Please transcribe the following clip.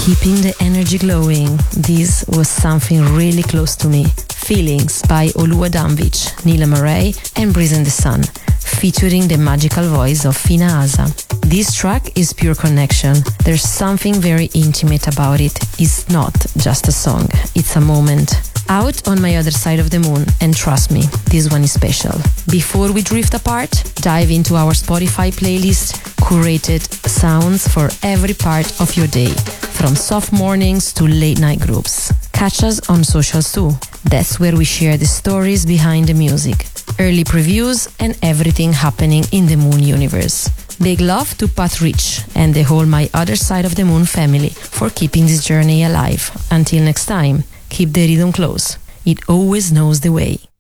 Keeping the energy glowing, this was something really close to me. Feelings by Oluwadanvich, Nila Murray and Breeze in the Sun, featuring the magical voice of Fina Asa. This track is pure connection. There's something very intimate about it. It's not just a song, it's a moment. Out on My Other Side of the Moon, and trust me, this one is special. Before we drift apart, dive into our Spotify playlist, curated sounds for every part of your day, from soft mornings to late night groups. Catch us on socials too. That's where we share the stories behind the music, early previews, and everything happening in the Moon universe. Big love to Pat Rich and the whole My Other Side of the Moon family for keeping this journey alive. Until next time, keep the rhythm close. It always knows the way.